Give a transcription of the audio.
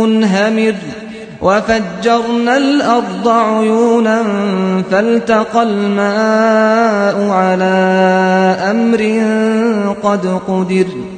منهمر وفجرنا الأرض عيونا فالتقى الماء على أمر قد قدر